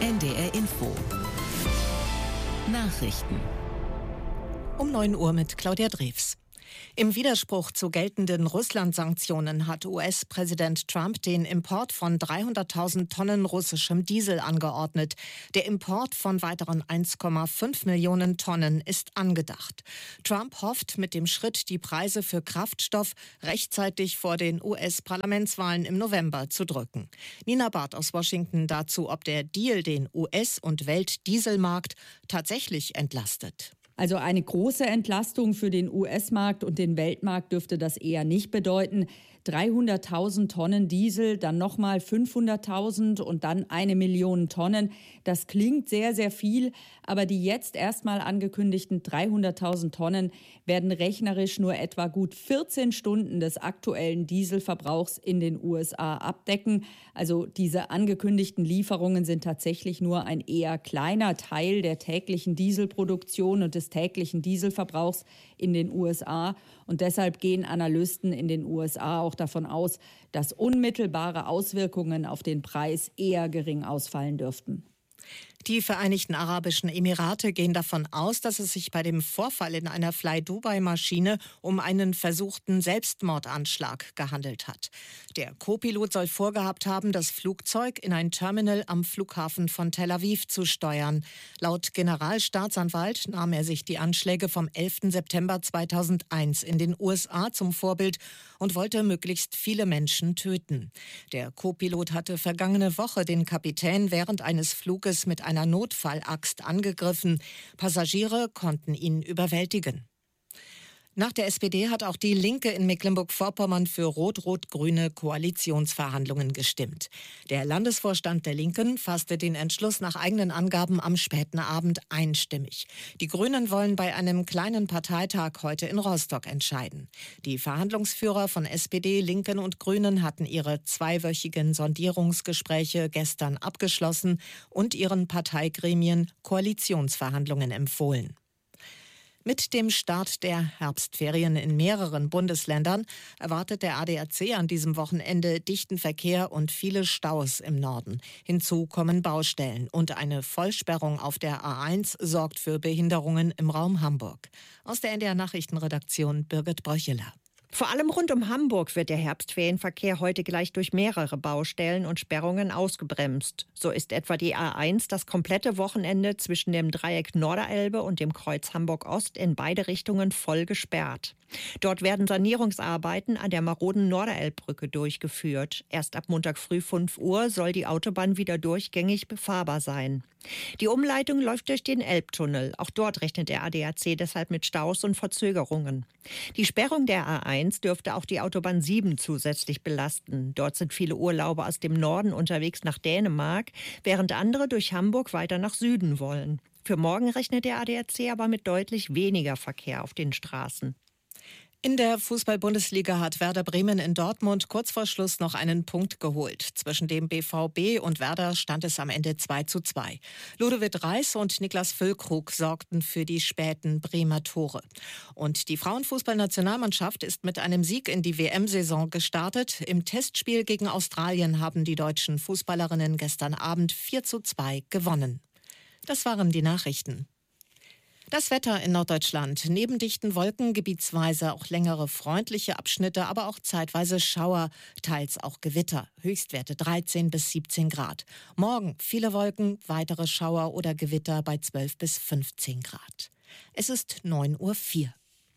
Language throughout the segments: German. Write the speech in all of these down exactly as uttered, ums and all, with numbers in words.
N D R Info. Nachrichten. Um neun Uhr mit Claudia Drews. Im Widerspruch zu geltenden Russland-Sanktionen hat U S-Präsident Trump den Import von dreihunderttausend Tonnen russischem Diesel angeordnet. Der Import von weiteren eins Komma fünf Millionen Tonnen ist angedacht. Trump hofft, mit dem Schritt die Preise für Kraftstoff rechtzeitig vor den U S-Parlamentswahlen im November zu drücken. Nina Barth aus Washington dazu, ob der Deal den U S- und Weltdieselmarkt tatsächlich entlastet. Also eine große Entlastung für den U S-Markt und den Weltmarkt dürfte das eher nicht bedeuten. dreihunderttausend Tonnen Diesel, dann nochmal fünfhunderttausend und dann eine Million Tonnen. Das klingt sehr, sehr viel, aber die jetzt erstmal angekündigten dreihunderttausend Tonnen werden rechnerisch nur etwa gut vierzehn Stunden des aktuellen Dieselverbrauchs in den U S A abdecken. Also diese angekündigten Lieferungen sind tatsächlich nur ein eher kleiner Teil der täglichen Dieselproduktion und des täglichen Dieselverbrauchs in den U S A. Und deshalb gehen Analysten in den U S A auch davon aus, dass unmittelbare Auswirkungen auf den Preis eher gering ausfallen dürften. Die Vereinigten Arabischen Emirate gehen davon aus, dass es sich bei dem Vorfall in einer Fly-Dubai-Maschine um einen versuchten Selbstmordanschlag gehandelt hat. Der Co-Pilot soll vorgehabt haben, das Flugzeug in ein Terminal am Flughafen von Tel Aviv zu steuern. Laut Generalstaatsanwalt nahm er sich die Anschläge vom elften September zweitausendeins in den U S A zum Vorbild und wollte möglichst viele Menschen töten. Der Co-Pilot hatte vergangene Woche den Kapitän während eines Fluges mit einer Notfallaxt angegriffen. Passagiere konnten ihn überwältigen. Nach der S P D hat auch die Linke in Mecklenburg-Vorpommern für rot-rot-grüne Koalitionsverhandlungen gestimmt. Der Landesvorstand der Linken fasste den Entschluss nach eigenen Angaben am späten Abend einstimmig. Die Grünen wollen bei einem kleinen Parteitag heute in Rostock entscheiden. Die Verhandlungsführer von S P D, Linken und Grünen hatten ihre zweiwöchigen Sondierungsgespräche gestern abgeschlossen und ihren Parteigremien Koalitionsverhandlungen empfohlen. Mit dem Start der Herbstferien in mehreren Bundesländern erwartet der A D A C an diesem Wochenende dichten Verkehr und viele Staus im Norden. Hinzu kommen Baustellen und eine Vollsperrung auf der A eins sorgt für Behinderungen im Raum Hamburg. Aus der N D R Nachrichtenredaktion Birgit Bröcheler. Vor allem rund um Hamburg wird der Herbstferienverkehr heute gleich durch mehrere Baustellen und Sperrungen ausgebremst. So ist etwa die A eins das komplette Wochenende zwischen dem Dreieck Norderelbe und dem Kreuz Hamburg-Ost in beide Richtungen voll gesperrt. Dort werden Sanierungsarbeiten an der maroden Norderelbbrücke durchgeführt. Erst ab Montag früh fünf Uhr soll die Autobahn wieder durchgängig befahrbar sein. Die Umleitung läuft durch den Elbtunnel. Auch dort rechnet der A D A C deshalb mit Staus und Verzögerungen. Die Sperrung der A eins dürfte auch die Autobahn sieben zusätzlich belasten. Dort sind viele Urlauber aus dem Norden unterwegs nach Dänemark, während andere durch Hamburg weiter nach Süden wollen. Für morgen rechnet der A D A C aber mit deutlich weniger Verkehr auf den Straßen. In der Fußball-Bundesliga hat Werder Bremen in Dortmund kurz vor Schluss noch einen Punkt geholt. Zwischen dem B V B und Werder stand es am Ende zwei zu zwei. Ludovic Reis und Niklas Füllkrug sorgten für die späten Bremer Tore. Und die Frauenfußballnationalmannschaft ist mit einem Sieg in die W M-Saison gestartet. Im Testspiel gegen Australien haben die deutschen Fußballerinnen gestern Abend vier zu zwei gewonnen. Das waren die Nachrichten. Das Wetter in Norddeutschland. Neben dichten Wolken gebietsweise auch längere freundliche Abschnitte, aber auch zeitweise Schauer, teils auch Gewitter. Höchstwerte dreizehn bis siebzehn Grad. Morgen viele Wolken, weitere Schauer oder Gewitter bei zwölf bis fünfzehn Grad. Es ist neun Uhr vier.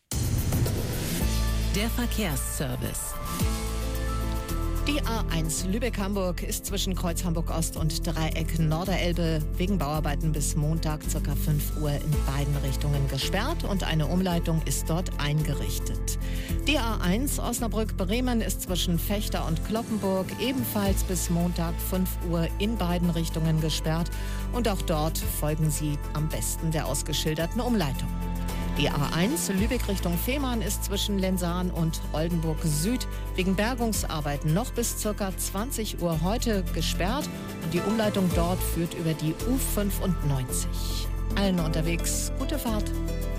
Der Verkehrsservice. Die A eins Lübeck-Hamburg ist zwischen Kreuz Hamburg-Ost und Dreieck Norderelbe wegen Bauarbeiten bis Montag ca. fünf Uhr in beiden Richtungen gesperrt und eine Umleitung ist dort eingerichtet. Die A eins Osnabrück-Bremen ist zwischen Vechta und Cloppenburg ebenfalls bis Montag fünf Uhr in beiden Richtungen gesperrt und auch dort folgen Sie am besten der ausgeschilderten Umleitung. Die A eins Lübeck Richtung Fehmarn ist zwischen Lensahn und Oldenburg Süd wegen Bergungsarbeiten noch bis ca. zwanzig Uhr heute gesperrt und die Umleitung dort führt über die U fünfundneunzig. Allen unterwegs gute Fahrt.